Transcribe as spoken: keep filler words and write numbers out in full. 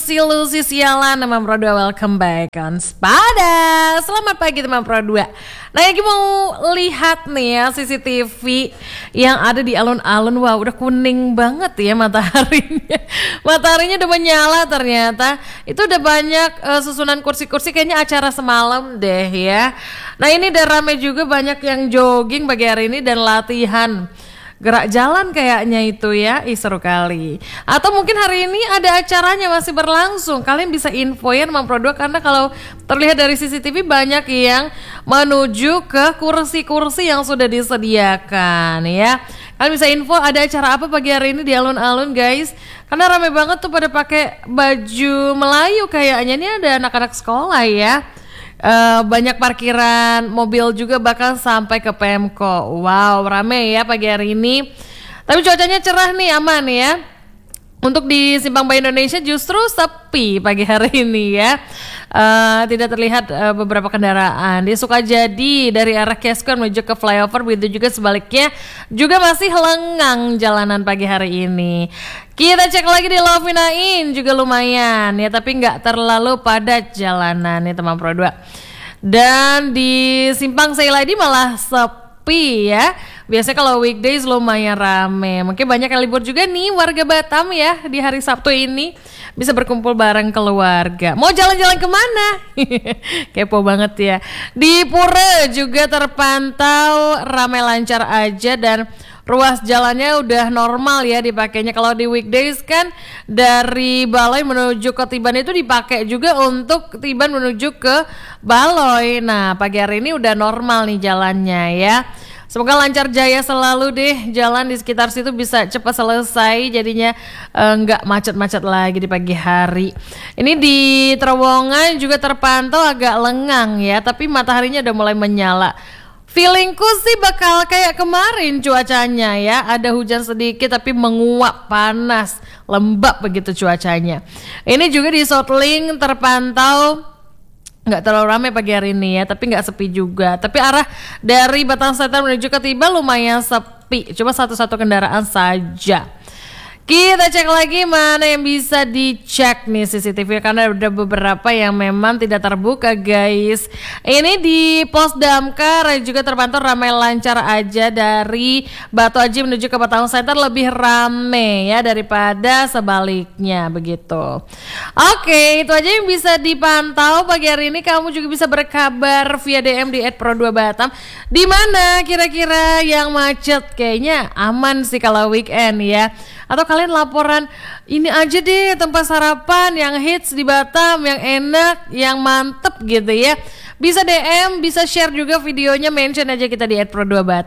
si Lucy sialan teman Pro dua, welcome back on Spada. Selamat pagi teman Pro dua. Nah, Egi mau lihat nih ya C C T V yang ada di alun-alun. Wah, udah kuning banget ya mataharinya. Mataharinya udah menyala ternyata. Itu udah banyak uh, susunan kursi-kursi, kayaknya acara semalam deh ya. Nah, ini udah rame juga, banyak yang jogging pagi hari ini dan latihan gerak jalan kayaknya itu ya. Ih, seru kali. Atau mungkin hari ini ada acaranya masih berlangsung. Kalian bisa infoin Mam Pro dua, karena kalau terlihat dari C C T V banyak yang menuju ke kursi-kursi yang sudah disediakan ya. Kalian bisa info ada acara apa pagi hari ini di alun-alun guys. Karena rame banget tuh pada pakai baju Melayu kayaknya. Ini ada anak-anak sekolah ya. Uh, banyak parkiran mobil juga bahkan sampai ke Pemko. Wow, rame ya pagi hari ini. Tapi cuacanya cerah nih, aman ya. Untuk di Simpang Bayi Indonesia justru sepi pagi hari ini ya. Uh, tidak terlihat uh, beberapa kendaraan. Di Sukajadi dari arah Keskon menuju ke flyover, begitu juga sebaliknya juga masih lengang jalanan pagi hari ini. Kita cek lagi di Lovinain juga lumayan ya, tapi nggak terlalu padat jalanan nih teman Pro dua. Dan di Simpang Seiladi malah sepi ya. Biasanya kalau weekdays lumayan rame. Mungkin banyak yang libur juga nih warga Batam ya di hari Sabtu ini. Bisa berkumpul bareng keluarga. Mau jalan-jalan kemana? Kepo banget ya. Di Pura juga terpantau ramai lancar aja dan ruas jalannya udah normal ya dipakainya. Kalau di weekdays kan dari Baloi menuju ke Tiban itu dipakai juga untuk Tiban menuju ke Baloi. Nah, pagi hari ini udah normal nih jalannya ya. Semoga lancar jaya selalu deh, jalan di sekitar situ bisa cepat selesai, jadinya eh, nggak macet-macet lagi di pagi hari. Ini di terowongan juga terpantau agak lengang ya, tapi mataharinya udah mulai menyala. Feelingku sih bakal kayak kemarin cuacanya ya, ada hujan sedikit tapi menguap, panas, lembab begitu cuacanya. Ini juga di Sotlink terpantau nggak terlalu ramai pagi hari ini ya, tapi nggak sepi juga. Tapi arah dari Batang Selatan menuju ke Tiban lumayan sepi, cuma satu-satu kendaraan saja. Kita cek lagi mana yang bisa dicek nih C C T V, karena ada beberapa yang memang tidak terbuka guys. Ini di Pos Damkar juga terpantau ramai lancar aja. Dari Batu Aji menuju ke Batang Center lebih rame ya daripada sebaliknya begitu. Oke, itu aja yang bisa dipantau pagi hari ini. Kamu juga bisa berkabar via D M di et pro dua batam. Di mana kira-kira yang macet? Kayaknya aman sih kalau weekend ya. Atau kalian laporan ini aja deh tempat sarapan yang hits di Batam, yang enak, yang mantep gitu ya. Bisa D M, bisa share juga videonya, mention aja kita di et pro dua batam.